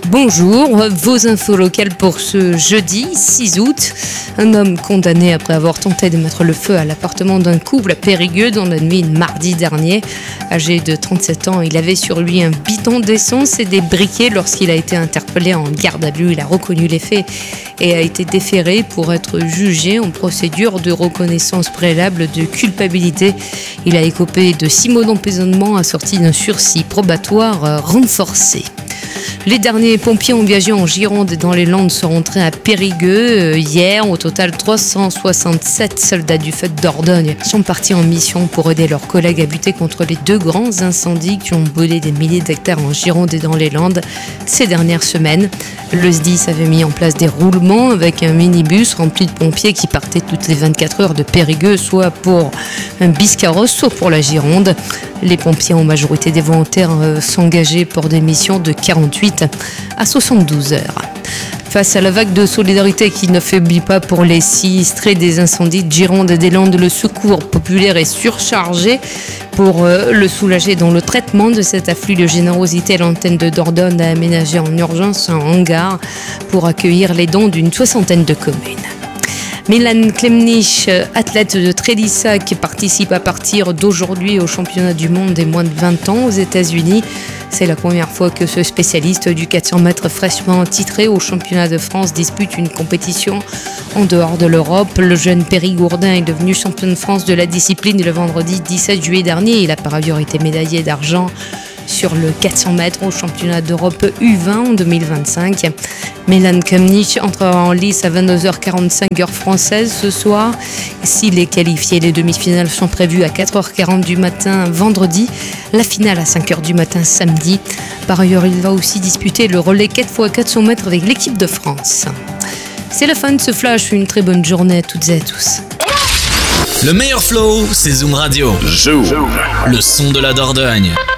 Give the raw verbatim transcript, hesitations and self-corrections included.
Bonjour, vos infos locales pour ce jeudi six août. Un homme condamné après avoir tenté de mettre le feu à l'appartement d'un couple à Périgueux dans la nuit de mardi dernier. Âgé de trente-sept ans, il avait sur lui un bidon d'essence et des briquets. Lorsqu'il a été interpellé en garde à vue, il a reconnu les faits et a été déféré pour être jugé en procédure de reconnaissance préalable de culpabilité. Il a écopé de six mois d'emprisonnement assorti d'un sursis probatoire renforcé. Les derniers pompiers ont viagé en Gironde et dans les Landes sont rentrés à Périgueux hier. Au total, trois cent soixante-sept soldats du feu de Dordogne sont partis en mission pour aider leurs collègues à lutter contre les deux grands incendies qui ont brûlé des milliers d'hectares en Gironde et dans les Landes ces dernières semaines. Le S D I S avait mis en place des roulements avec un minibus rempli de pompiers qui partaient toutes les vingt-quatre heures de Périgueux, soit pour un Biscarrosse, soit pour la Gironde. Les pompiers en majorité des volontaires euh, s'engager pour des missions de quarante-huit à soixante-douze heures. Face à la vague de solidarité qui ne faiblit pas pour les sinistrés des incendies de Gironde et des Landes, le secours populaire est surchargé. Pour euh, le soulager dans le traitement de cet afflux de générosité, l'antenne de Dordogne a aménagé en urgence un hangar pour accueillir les dons d'une soixantaine de communes. Milan Klemnich, athlète de Trélissac, participe à partir d'aujourd'hui au championnat du monde des moins de vingt ans aux États-Unis. C'est la première fois que ce spécialiste du quatre cents mètres fraîchement titré au championnat de France dispute une compétition en dehors de l'Europe. Le jeune Périgourdin est devenu champion de France de la discipline le vendredi dix-sept juillet dernier. Il a par ailleurs été médaillé d'argent sur le quatre cents mètres au championnat d'Europe U vingt en deux mille vingt-cinq. Milan Klemnich entrera en lice à vingt-deux heures quarante-cinq heure française ce soir. S'il est qualifié, les demi-finales sont prévues à quatre heures quarante du matin vendredi, la finale à cinq heures du matin samedi. Par ailleurs, il va aussi disputer le relais quatre par quatre cents mètres avec l'équipe de France. C'est la fin de ce flash, une très bonne journée à toutes et à tous. Le meilleur flow, c'est Zoom Radio. Zoom. Le son de la Dordogne.